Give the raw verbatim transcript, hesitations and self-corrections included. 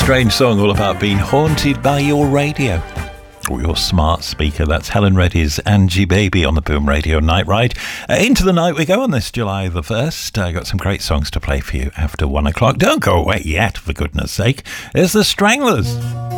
Strange song all about being haunted by your radio or your smart speaker. That's Helen Reddy's Angie Baby on the Boom Radio Night Ride. Uh, into the night we go on this July the first. I uh, got some great songs to play for you after one o'clock. Don't go away yet, for goodness sake. It's the Stranglers.